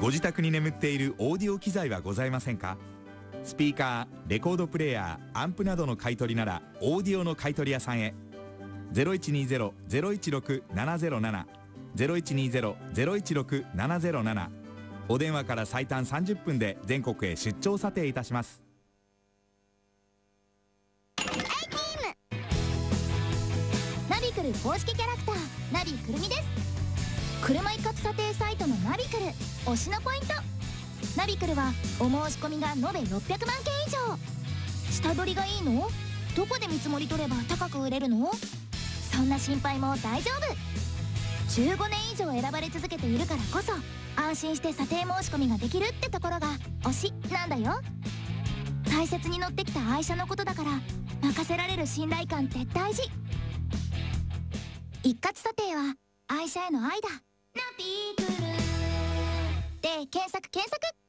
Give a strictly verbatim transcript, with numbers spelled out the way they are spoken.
ご自宅に眠っているオーディオ機材はございませんか？スピーカー、レコードプレーヤー、アンプなどの買い取りならオーディオの買い取り屋さんへ。 ゼロいちにゼロ ゼロいちろく ななゼロなな ゼロいちにゼロ ゼロいちろく ななゼロなな。お電話から最短さんじゅっぷんで全国へ出張査定いたします。 ナビクル公式キャラクターナビくるみです。車一括査定サイトのナビクル推しのポイント。ナビクルはお申し込みが延べろっぴゃくまんけん以上。下取りがいいの？どこで見積もり取れば高く売れるの？そんな心配も大丈夫。じゅうごねん以上選ばれ続けているからこそ安心して査定申し込みができるってところが推しなんだよ。大切に乗ってきた愛車のことだから任せられる信頼感って大事。一括査定は愛車への愛だ。ナビクルで検索検索。